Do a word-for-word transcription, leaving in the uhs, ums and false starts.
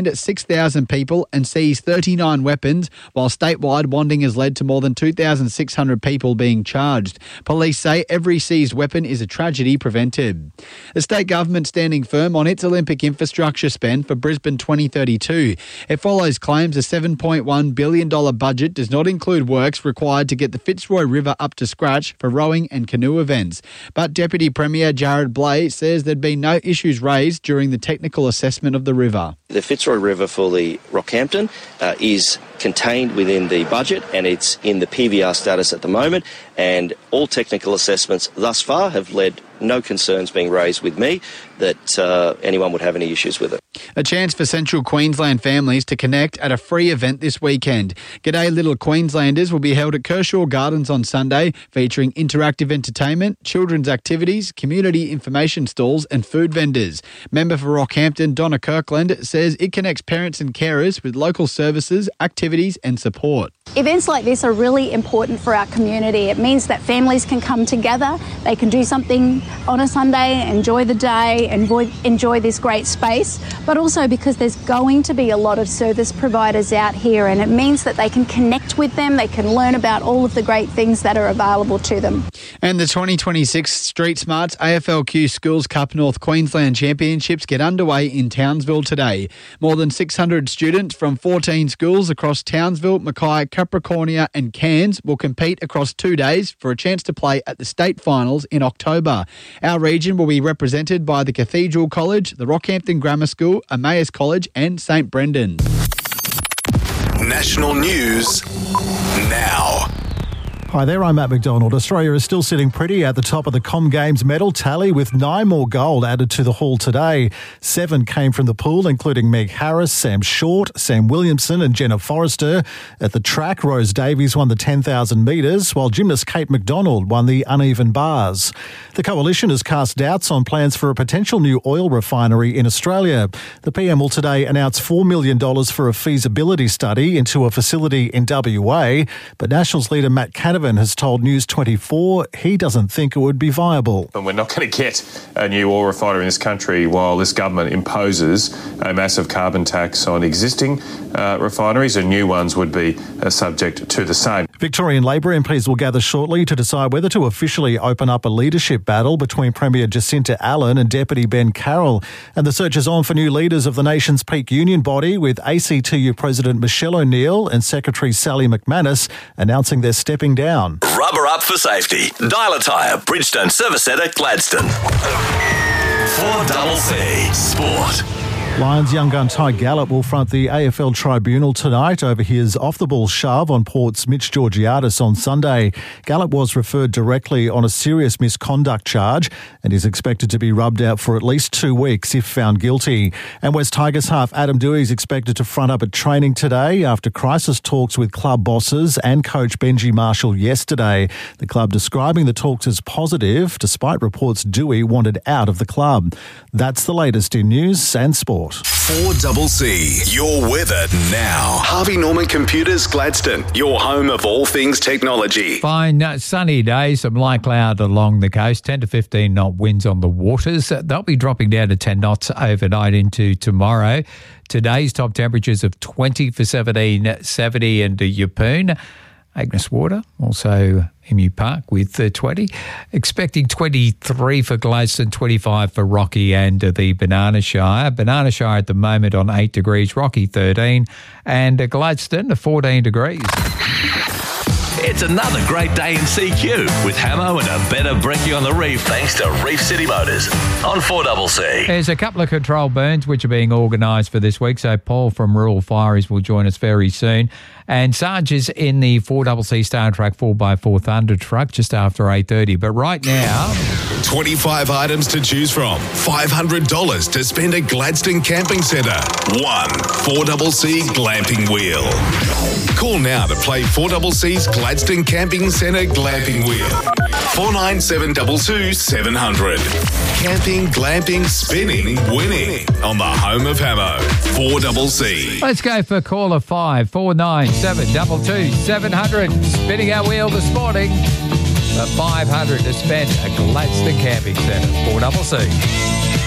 at six thousand people and seized thirty-nine weapons, while statewide wanding has led to more than two thousand six hundred people being charged. Police say every seized weapon is a tragedy prevented. The state government standing firm on its Olympic infrastructure spend for Brisbane twenty thirty-two. It follows claims a seven point one billion dollars budget does not include works required to get the Fitzroy River up to scratch for rowing and canoe events. But Deputy Premier Jared Blay says there'd been no issues raised during the technical assessment of the river. The Fitzroy River for the Rockhampton uh, is contained within the budget and it's in the P V R status at the moment, and all technical assessments thus far have led no concerns being raised with me that uh, anyone would have any issues with it. A chance for Central Queensland families to connect at a free event this weekend. G'day Little Queenslanders will be held at Kershaw Gardens on Sunday, featuring interactive entertainment, children's activities, community information stalls and food vendors. Member for Rockhampton, Donna Kirkland, says it connects parents and carers with local services, activities and support. Events like this are really important for our community. It means that families can come together, they can do something on a Sunday, enjoy the day, enjoy, enjoy this great space, but also because there's going to be a lot of service providers out here, and it means that they can connect with them, they can learn about all of the great things that are available to them. And the twenty twenty-six Street Smarts A F L Q Schools Cup North Queensland Championships get underway in Townsville today. More than six hundred students from fourteen schools across Townsville, Mackay, Capricornia and Cairns will compete across two days for a chance to play at the state finals in October. Our region will be represented by the Cathedral College, the Rockhampton Grammar School, Emmaus College and St Brendan's. National news now. Hi there, I'm Matt McDonald. Australia is still sitting pretty at the top of the Com Games medal tally with nine more gold added to the haul today. Seven came from the pool, including Meg Harris, Sam Short, Sam Williamson and Jenna Forrester. At the track, Rose Davies won the ten thousand metres, while gymnast Kate McDonald won the uneven bars. The coalition has cast doubts on plans for a potential new oil refinery in Australia. The P M will today announce four million dollars for a feasibility study into a facility in W A, but Nationals leader Matt Canavan has told News twenty-four he doesn't think it would be viable. And we're not going to get a new oil refinery in this country while this government imposes a massive carbon tax on existing uh, refineries, and new ones would be uh, subject to the same. Victorian Labor M Ps will gather shortly to decide whether to officially open up a leadership battle between Premier Jacinta Allen and Deputy Ben Carroll. And the search is on for new leaders of the nation's peak union body, with A C T U President Michelle O'Neill and Secretary Sally McManus announcing they're stepping down. Rubber up for safety. Dial a Tyre, Bridgestone Service Centre, Gladstone. four C C Sport. Lions young gun Ty Gallup will front the A F L tribunal tonight over his off-the-ball shove on Port's Mitch Georgiadis on Sunday. Gallup was referred directly on a serious misconduct charge and is expected to be rubbed out for at least two weeks if found guilty. And West Tigers half Adam Dewey is expected to front up at training today after crisis talks with club bosses and coach Benji Marshall yesterday. The club describing the talks as positive, despite reports Dewey wanted out of the club. That's the latest in news and sport. four C C, your weather now. Harvey Norman Computers, Gladstone, your home of all things technology. Fine, uh, sunny day, some light cloud along the coast, ten to fifteen knot winds on the waters. Uh, they'll be dropping down to ten knots overnight into tomorrow. Today's top temperatures of twenty for seventeen, seventy into Yeppoon. Agnes Water, also Emu Park with uh, twenty. Expecting twenty-three for Gladstone, twenty-five for Rocky and uh, the Banana Shire. Banana Shire at the moment on eight degrees, Rocky thirteen, and uh, Gladstone fourteen degrees. It's another great day in C Q with Hamo and a better brekkie on the reef thanks to Reef City Motors on four C C. There's a couple of control burns which are being organised for this week, so Paul from Rural Fireys will join us very soon. And Sarge is in the four C C Star Trek four by four Thunder truck just after eight thirty. But right now, twenty-five items to choose from, five hundred dollars to spend at Gladstone Camping Centre. One four C C glamping wheel. Call now to play four C C's Gladstone Camping Centre glamping wheel. four nine seven two two seven hundred. Camping, glamping, spinning, winning on the home of Hamo. four C C. let's go for caller five, four nine seven two two seven hundred. Spinning our wheel this morning for five hundred to spend at Gladstone Camping Centre. four C C.